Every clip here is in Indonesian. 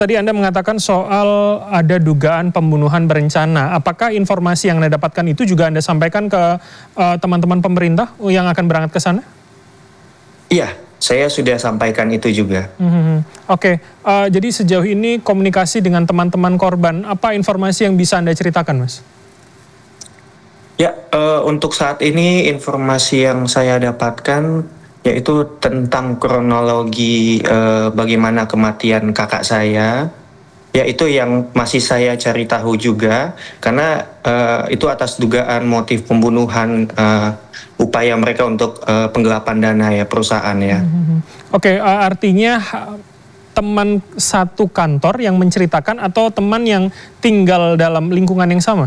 Tadi Anda mengatakan soal ada dugaan pembunuhan berencana. Apakah informasi yang Anda dapatkan itu juga Anda sampaikan ke teman-teman pemerintah yang akan berangkat ke sana? Iya, saya sudah sampaikan itu juga. Oke, jadi sejauh ini komunikasi dengan teman-teman korban, apa informasi yang bisa Anda ceritakan, Mas? Ya, untuk saat ini informasi yang saya dapatkan yaitu tentang kronologi bagaimana kematian kakak saya, yaitu yang masih saya cari tahu juga, karena itu atas dugaan motif pembunuhan, upaya mereka untuk penggelapan dana ya perusahaan ya. Oke, artinya teman satu kantor yang menceritakan atau teman yang tinggal dalam lingkungan yang sama?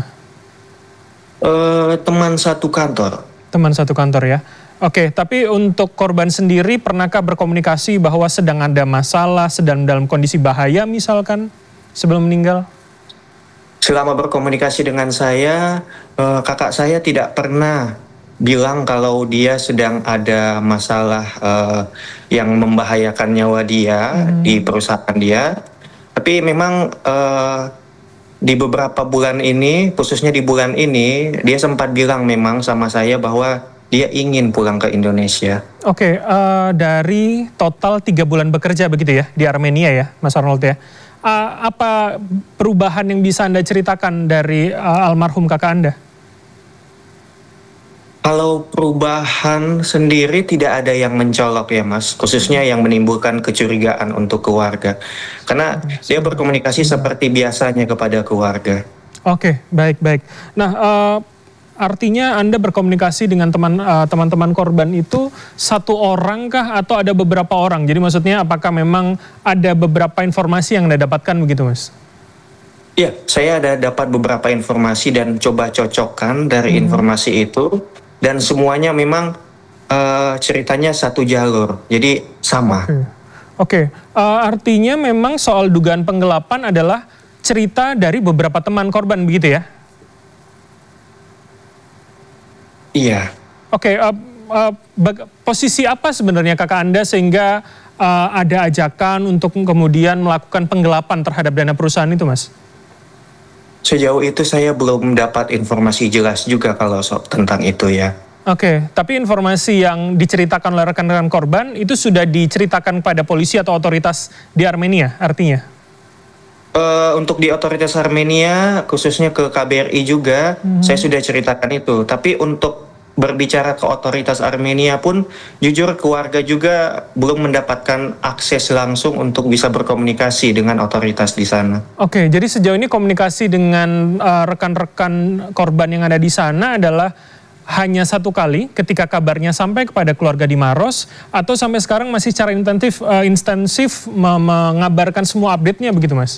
Teman satu kantor. Teman satu kantor ya. Oke, tapi untuk korban sendiri pernahkah berkomunikasi bahwa sedang ada masalah, sedang dalam kondisi bahaya misalkan sebelum meninggal? Selama berkomunikasi dengan saya, kakak saya tidak pernah bilang kalau dia sedang ada masalah yang membahayakan nyawa dia di perusahaan dia. Tapi memang di beberapa bulan ini, khususnya di bulan ini, dia sempat bilang memang sama saya bahwa dia ingin pulang ke Indonesia. Oke, dari total 3 bulan bekerja begitu ya di Armenia ya, Mas Arnold ya. Apa perubahan yang bisa Anda ceritakan dari almarhum kakak Anda? Kalau perubahan sendiri tidak ada yang mencolok ya Mas, khususnya yang menimbulkan kecurigaan untuk keluarga. Karena dia berkomunikasi seperti biasanya kepada keluarga. Oke, baik-baik. Nah, artinya Anda berkomunikasi dengan teman-teman korban itu satu orang kah atau ada beberapa orang? Jadi maksudnya apakah memang ada beberapa informasi yang Anda dapatkan begitu Mas? Iya, saya ada dapat beberapa informasi dan coba cocokkan dari informasi itu. Dan semuanya memang ceritanya satu jalur, jadi sama. Oke. Artinya memang soal dugaan penggelapan adalah cerita dari beberapa teman korban begitu ya? Iya. Oke, posisi apa sebenarnya kakak Anda sehingga ada ajakan untuk kemudian melakukan penggelapan terhadap dana perusahaan itu Mas? Sejauh itu saya belum dapat informasi jelas juga kalau tentang itu ya. Oke, tapi informasi yang diceritakan oleh rekan-rekan korban itu sudah diceritakan pada polisi atau otoritas di Armenia artinya? Untuk di otoritas Armenia, khususnya ke KBRI juga, saya sudah ceritakan itu. Tapi untuk berbicara ke otoritas Armenia pun, jujur keluarga juga belum mendapatkan akses langsung untuk bisa berkomunikasi dengan otoritas di sana. Oke, jadi sejauh ini komunikasi dengan rekan-rekan korban yang ada di sana adalah hanya satu kali ketika kabarnya sampai kepada keluarga di Maros, atau sampai sekarang masih secara intensif mengabarkan semua update-nya begitu Mas?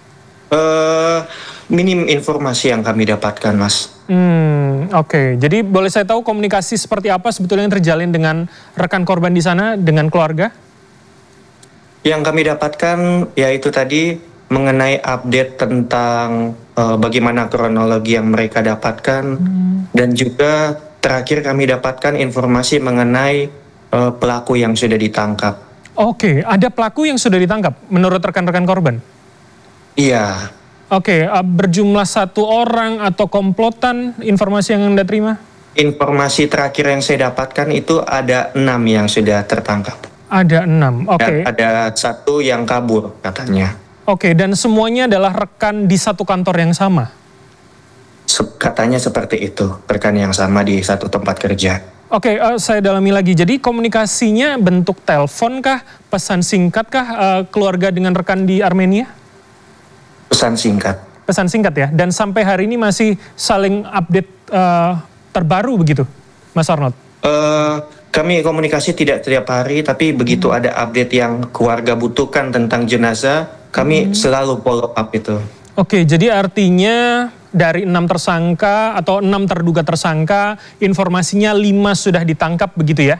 Minim informasi yang kami dapatkan Mas. Oke. Jadi boleh saya tahu komunikasi seperti apa sebetulnya yang terjalin dengan rekan korban di sana, dengan keluarga? Yang kami dapatkan yaitu tadi mengenai update tentang bagaimana kronologi yang mereka dapatkan, dan juga terakhir kami dapatkan informasi mengenai pelaku yang sudah ditangkap. Oke, ada pelaku yang sudah ditangkap menurut rekan-rekan korban? Iya. Oke, berjumlah 1 orang atau komplotan informasi yang Anda terima? Informasi terakhir yang saya dapatkan itu ada 6 yang sudah tertangkap. Ada 6, oke. Dan ada 1 yang kabur katanya. Oke, dan semuanya adalah rekan di satu kantor yang sama? Katanya seperti itu, rekan yang sama di satu tempat kerja. Oke, saya dalami lagi. Jadi komunikasinya bentuk telepon kah, pesan singkat kah keluarga dengan rekan di Armenia? Pesan singkat. Pesan singkat ya, dan sampai hari ini masih saling update terbaru begitu, Mas Arnold? Kami komunikasi tidak tiap hari, tapi begitu ada update yang keluarga butuhkan tentang jenazah, kami selalu follow up itu. Oke, jadi artinya dari 6 tersangka atau 6 terduga tersangka, informasinya 5 sudah ditangkap begitu ya?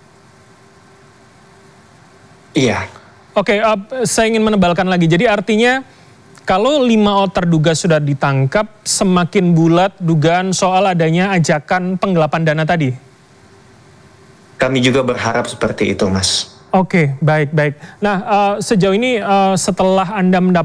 Iya. Oke, saya ingin menebalkan lagi. Jadi artinya kalau 5 terduga sudah ditangkap, semakin bulat dugaan soal adanya ajakan penggelapan dana tadi? Kami juga berharap seperti itu, Mas. Oke, baik-baik. Nah, sejauh ini setelah Anda mendapatkan